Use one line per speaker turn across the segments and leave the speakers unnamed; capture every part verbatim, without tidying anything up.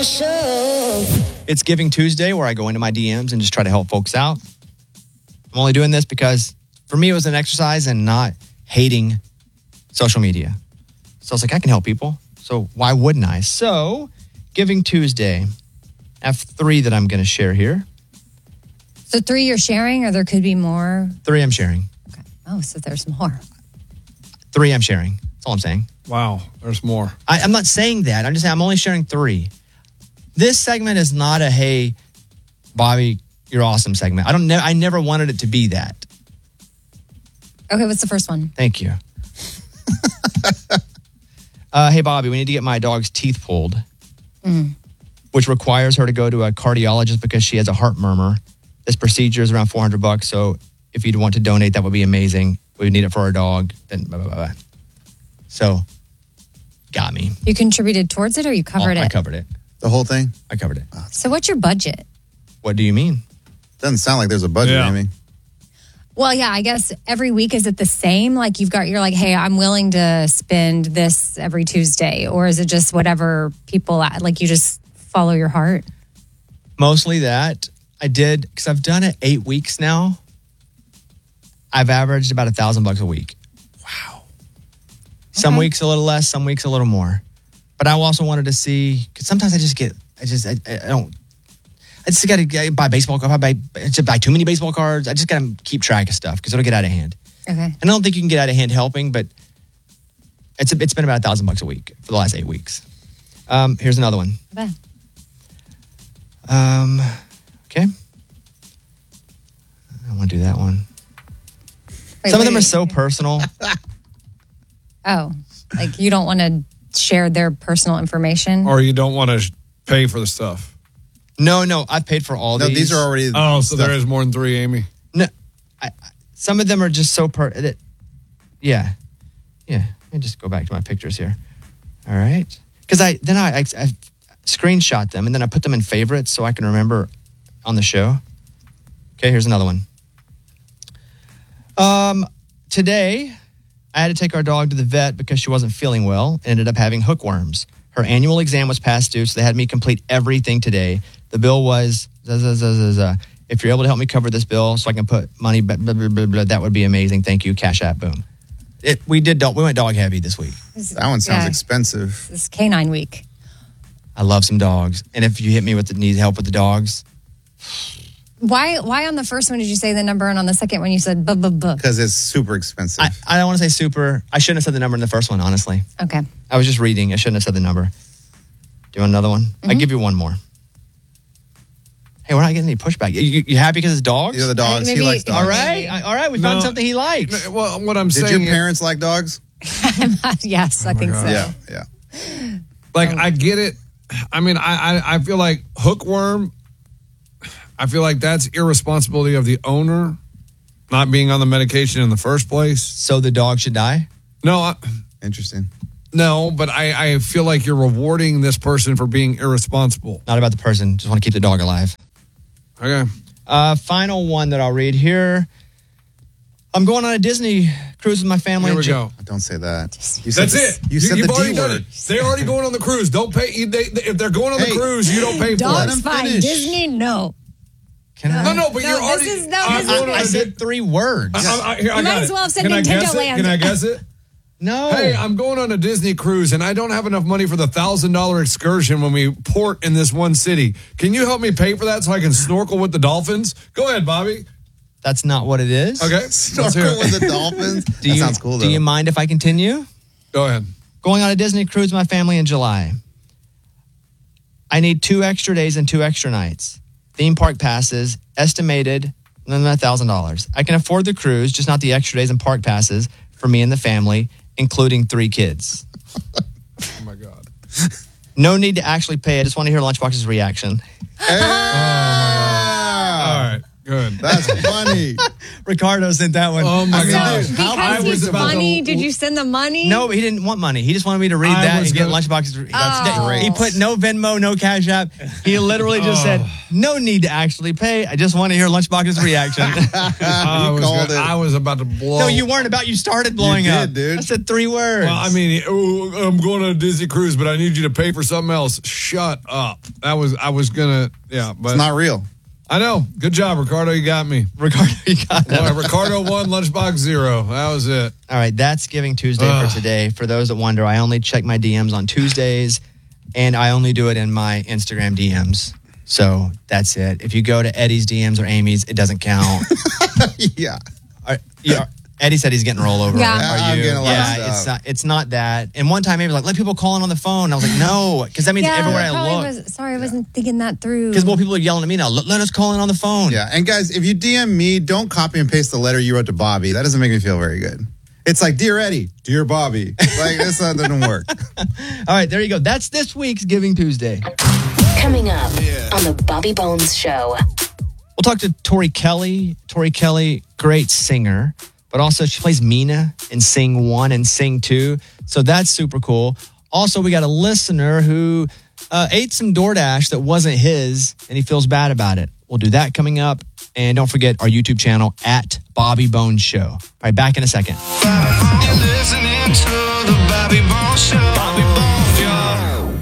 show.
It's Giving Tuesday, where I go into my D Ms and just try to help folks out. I'm only doing this because for me it was an exercise and not hating social media. So I was like, I can help people. So why wouldn't I? So Giving Tuesday, I have three that I'm going to share here.
So three you're sharing, or there could be more?
Three I'm sharing.
Okay. Oh, so there's more.
Three I'm sharing. That's all I'm saying.
Wow, there's more.
I, I'm not saying that. I'm just saying I'm only sharing three. This segment is not a, hey, Bobby, you're awesome segment. I don't. Ne- I never wanted it to be that.
Okay, what's the first one?
Thank you. uh, hey, Bobby, we need to get my dog's teeth pulled,
Mm.
which requires her to go to a cardiologist because she has a heart murmur. This procedure is around four hundred bucks. So if you'd want to donate, that would be amazing. We would need it for our dog. Then blah, blah, blah, blah. So, got me.
You contributed towards it, or you covered
oh,
it?
I covered it.
The whole thing?
I covered it.
So what's your budget?
What do you mean?
Doesn't sound like there's a budget,
Yeah.
Amy.
Well, yeah, I guess every week, is it the same? Like you've got, you're like, hey, I'm willing to spend this every Tuesday, or is it just whatever people, like you just follow your heart?
Mostly that. I did, because I've done it eight weeks now. I've averaged about a thousand bucks a week. Wow. Some
Okay.
weeks a little less, some weeks a little more. But I also wanted to see, because sometimes I just get, I just, I, I don't, I just got to buy baseball cards. I buy, I just buy too many baseball cards. I just got to keep track of stuff because it'll get out of hand.
Okay.
And I don't think you can get out of hand helping, but it's a, it's been about a thousand bucks a week for the last eight weeks. Um, here's another one.
Okay.
Um, okay. I want to do that one.
Wait,
Some of
wait,
them are
wait.
so personal.
Oh, like you don't want to share their personal information?
Or you don't want to pay for the stuff.
No, no, I've paid for all
No,
these.
these are already.
Oh, so
stuff.
there is more than three, Amy.
No, I, I, some of them are just so per. That, yeah, yeah. Let me just go back to my pictures here. All right, because I then I, I I screenshot them and then I put them in favorites so I can remember on the show. Okay, here's another one. Um, today I had to take our dog to the vet because she wasn't feeling well and ended up having hookworms. Her annual exam was past due, so they had me complete everything today. The bill was, zah, zah, zah, zah, zah. If you're able to help me cover this bill so I can put money, blah, blah, blah, blah, blah, that would be amazing. Thank you. Cash App, boom. It, we did. We went dog heavy this week.
That one sounds
Yeah.
expensive.
This is canine week.
I love some dogs, and if you hit me with the need help with the dogs,
Why Why on the first one did you say the number, and on the second one you said buh, buh, buh?
Because it's super expensive.
I, I don't want to say super. I shouldn't have said the number in the first one, honestly.
Okay.
I was just reading. I shouldn't have said the number. Do you want another one?
Mm-hmm.
I'll give you one more. Hey, we're not getting any pushback. You, you, you happy because it's dogs?
You're the dogs.
Maybe-
he likes dogs.
All right. I- All right. We found
No.
something he likes.
Well, what I'm
Did
saying
your parents like dogs?
Yes, I think
God.
so.
Yeah, yeah.
Like, I get it. I mean, I, I I feel like hookworm, I feel like that's irresponsibility of the owner not being on the medication in the first place.
So the dog should die?
No, I,
Interesting.
no, but I, I feel like you're rewarding this person for being irresponsible.
Not about the person. Just want to keep the dog alive.
Okay.
Uh, final one that I'll read here. I'm going on a Disney cruise with my family.
Here
in
we
Ju-
go.
Don't say that. You said
That's
the,
it.
You said
you've
the
already
D
done
word.
it. They're already going on the cruise. Don't pay. They, they, if they're going on the
Hey.
cruise, you don't pay for
Dogs
it.
him
fine.
finish.
Disney, no.
Can I?
No, no, but
No,
you're
this
already.
is- no,
I'm
this
going
is-
on
I
a
said three words.
I, I, I, here, I
You might
got
as
it.
well have said
Can I
Nintendo
guess it?
Land.
Can I guess it?
No.
Hey, I'm going on a Disney cruise and I don't have enough money for the one thousand dollars excursion when we port in this one city. Can you help me pay for that so I can snorkel with the dolphins? Go ahead, Bobby.
That's not what it is.
Okay. Let's hear
Snorkel
it.
with the dolphins.
Do
that
you,
sounds cool, though.
Do you mind if I continue?
Go ahead.
Going on a Disney cruise with my family in July. I need two extra days and two extra nights. Theme park passes, estimated one thousand dollars. I can afford the cruise, just not the extra days and park passes for me and the family, including three kids.
Oh, my God.
No need to actually pay. I just want to hear Lunchbox's reaction.
All right. Good.
That's funny.
Ricardo sent that one.
Oh, my
I mean,
gosh.
dude,
Because
I was
he's
about to-
funny, did you send the money?
No, he didn't want money. He just wanted me to read
I
that
was
and get
gonna-
lunchboxes. That's
Oh.
He put no Venmo, no Cash App. He literally just
Oh.
said, no need to actually pay. I just want to hear Lunchbox's reaction.
I, was
called
gonna-
it.
I was about to blow.
No, you weren't about. You started blowing
You did,
up.
dude.
I said three words.
Well, I mean, oh, I'm going on a Disney cruise, but I need you to pay for something else. Shut up. That was, I was going to, yeah, but
It's not real.
I know. Good job, Ricardo. You got me.
Ricardo, you got that.
Well, Ricardo one, Lunchbox zero. That was it.
All right, that's Giving Tuesday
Ugh.
for today. For those that wonder, I only check my D Ms on Tuesdays, and I only do it in my Instagram D Ms. So that's it. If you go to Eddie's D Ms or Amy's, it doesn't count.
Yeah.
Are- yeah, Eddie said he's getting rollover.
Yeah.
Are
I'm
you?
getting a lot of
yeah,
stuff.
it's not. It's not that. And one time, Amy was like, "Let people call in on the phone." I was like, "No," because that means
Yeah,
everywhere I
probably
look.
was- sorry, I wasn't thinking that through.
Because well, people are yelling at me now. Let, let us call in on the phone.
Yeah. And guys, if you D M me, don't copy and paste the letter you wrote to Bobby. That doesn't make me feel very good. It's like, Dear Eddie, Dear Bobby. Like, this uh, doesn't work.
All right, there you go. That's this week's Giving Tuesday.
Coming up on the Bobby Bones Show.
We'll talk to Tori Kelly. Tori Kelly, great singer, but also she plays Mina in Sing One and Sing Two. So that's super cool. Also, we got a listener who uh, ate some DoorDash that wasn't his, and he feels bad about it. We'll do that coming up. And don't forget our YouTube channel at Bobby Bones Show. All right, back in a second.
You're listening to the Bobby Bones Show. Bobby Bones Show.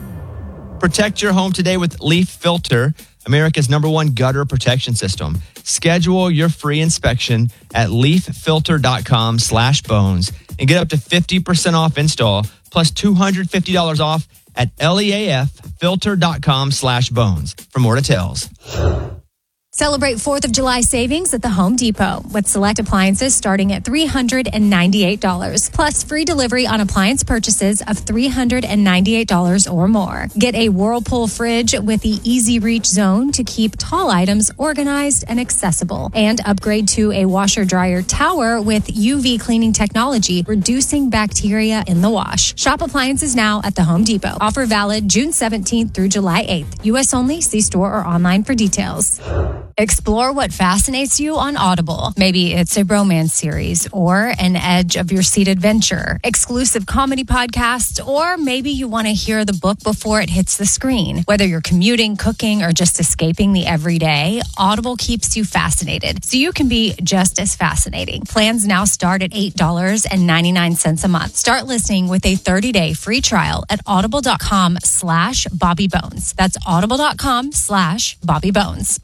Protect your home today with Leaf Filter, America's number one gutter protection system. Schedule your free inspection at leaffilter.com slash bones and get up to fifty percent off install plus two hundred fifty dollars off at leaffilter.com slash bones for more details.
Celebrate fourth of July savings at the Home Depot with select appliances starting at three hundred ninety-eight dollars plus free delivery on appliance purchases of three hundred ninety-eight dollars or more. Get a Whirlpool fridge with the Easy Reach zone to keep tall items organized and accessible. And upgrade to a washer dryer tower with U V cleaning technology, reducing bacteria in the wash. Shop appliances now at the Home Depot. Offer valid June seventeenth through July eighth. U S only. See store or online for details. Explore what fascinates you on Audible. Maybe it's a romance series or an edge of your seat adventure, exclusive comedy podcasts, or maybe you want to hear the book before it hits the screen. Whether you're commuting, cooking, or just escaping the everyday, Audible keeps you fascinated, so you can be just as fascinating. Plans now start at eight dollars and ninety-nine cents a month. Start listening with a thirty-day free trial at audible.com slash Bobby Bones. That's audible.com slash Bobby Bones.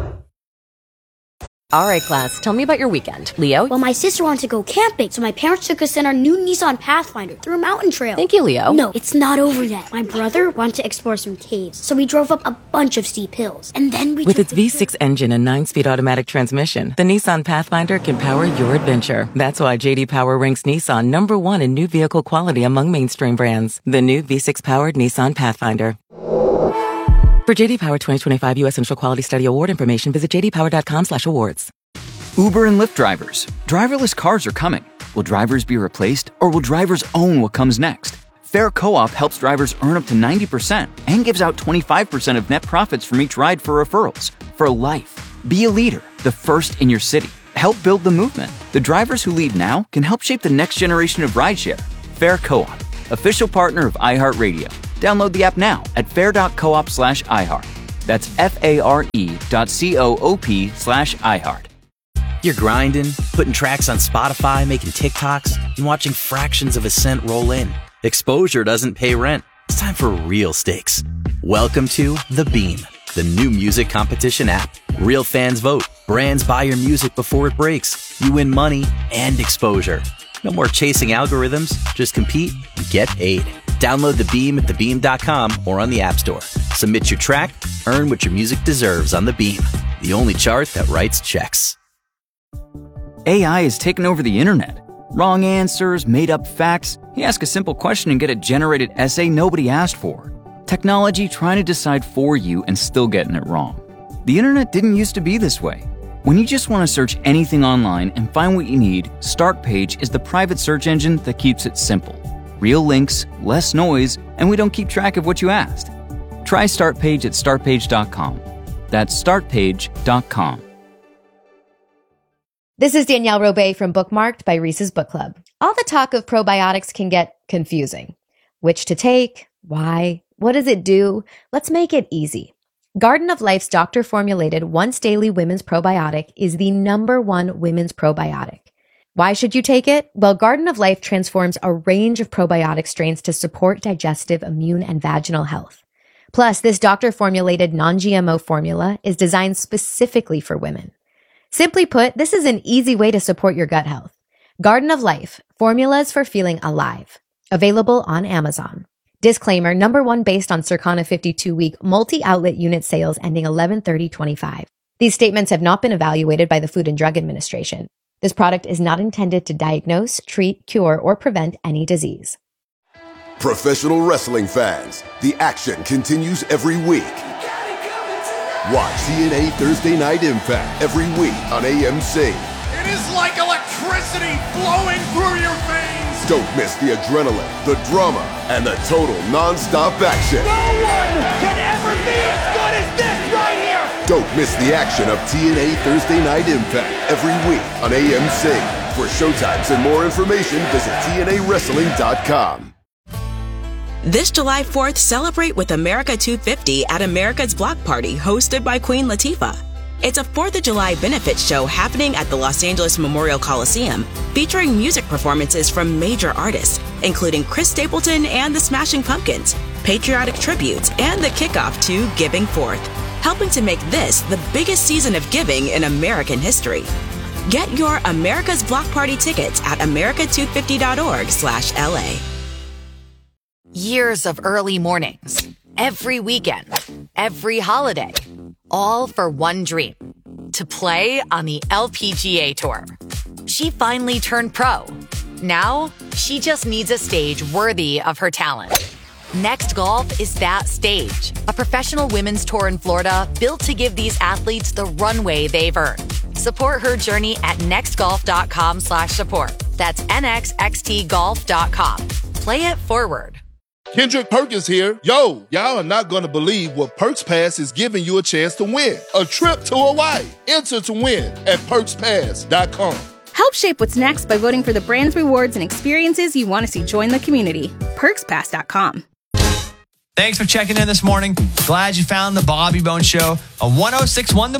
All right, class, tell me about your weekend. Leo?
Well, my sister wanted to go camping, so my parents took us in our new Nissan Pathfinder through a mountain trail.
Thank you, Leo.
No, it's not over yet. My brother wanted to explore some caves, so we drove up a bunch of steep hills. And then we
With
took
its
the
V six engine and nine-speed automatic transmission, the Nissan Pathfinder can power your adventure. That's why J D Power ranks Nissan number one in new vehicle quality among mainstream brands. The new V six-powered Nissan Pathfinder. For J D Power twenty twenty-five U S Central Quality Study Award information, visit j d power dot com slash awards.
Uber and Lyft drivers. Driverless cars are coming. Will drivers be replaced, or will drivers own what comes next? Fair Co-op helps drivers earn up to ninety percent and gives out twenty-five percent of net profits from each ride for referrals. For life. Be a leader, the first in your city. Help build the movement. The drivers who lead now can help shape the next generation of rideshare. Fair Co-op, official partner of iHeartRadio. Download the app now at fair.coop slash iHeart. That's F-A-R-E dot C-O-O-P slash iHeart.
You're grinding, putting tracks on Spotify, making TikToks, and watching fractions of a cent roll in. Exposure doesn't pay rent. It's time for real stakes. Welcome to The Beam, the new music competition app. Real fans vote. Brands buy your music before it breaks. You win money and exposure. No more chasing algorithms. Just compete and get paid. Download The Beam at the beam dot com or on the App Store. Submit your track, earn what your music deserves on The Beam, the only chart that writes checks.
A I has taken over the internet. Wrong answers, made-up facts. You ask a simple question and get a generated essay nobody asked for. Technology trying to decide for you and still getting it wrong. The internet didn't used to be this way. When you just want to search anything online and find what you need, Startpage is the private search engine that keeps it simple. Real links, less noise, and we don't keep track of what you asked. Try Startpage at startpage dot com. That's startpage dot com.
This is Danielle Robay from Bookmarked by Reese's Book Club. All the talk of probiotics can get confusing. Which to take? Why? What does it do? Let's make it easy. Garden of Life's doctor-formulated once-daily women's probiotic is the number one women's probiotic. Why should you take it? Well, Garden of Life transforms a range of probiotic strains to support digestive, immune, and vaginal health. Plus, this doctor-formulated non-G M O formula is designed specifically for women. Simply put, this is an easy way to support your gut health. Garden of Life, formulas for feeling alive. Available on Amazon. Disclaimer, number one based on Circana fifty-two week multi-outlet unit sales ending eleven thirty twenty-five. These statements have not been evaluated by the Food and Drug Administration. This product is not intended to diagnose, treat, cure, or prevent any disease.
Professional wrestling fans, the action continues every week. Watch T N A Thursday Night Impact every week on A M C.
It is like electricity flowing through your veins.
Don't miss the adrenaline, the drama, and the total non-stop action.
No one can ever be as good as this right here.
Don't miss the action of T N A Thursday Night Impact every week on A M C. For showtimes and more information, visit T N A wrestling dot com.
This July fourth, celebrate with America two fifty at America's Block Party, hosted by Queen Latifah. It's a fourth of July benefit show happening at the Los Angeles Memorial Coliseum, featuring music performances from major artists, including Chris Stapleton and the Smashing Pumpkins, patriotic tributes, and the kickoff to Giving Forth, helping to make this the biggest season of giving in American history. Get your America's Block Party tickets at america two fifty dot org slash L A.
Years of early mornings, every weekend, every holiday, all for one dream, to play on the L P G A Tour. She finally turned pro. Now, she just needs a stage worthy of her talent. Next Golf is that stage, a professional women's tour in Florida built to give these athletes the runway they've earned. Support her journey at nextgolf.com slash support. That's N X X T golf dot com. Play it forward.
Kendrick Perkins here. Yo, y'all are not going to believe what Perks Pass is giving you a chance to win. A trip to Hawaii. Enter to win at perks pass dot com.
Help shape what's next by voting for the brands, rewards, and experiences you want to see join the community. perks pass dot com.
Thanks for checking in this morning. Glad you found the Bobby Bones Show on one oh six point one The